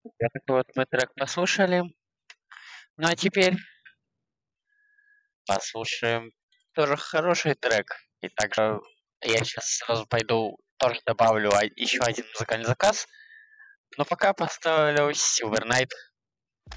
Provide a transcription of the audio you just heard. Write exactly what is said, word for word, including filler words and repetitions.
Я такой вот мы трек послушали. Ну а теперь послушаем тоже хороший трек. И также я сейчас сразу пойду тоже добавлю еще один музыкальный заказ. Но пока поставлю Silver Night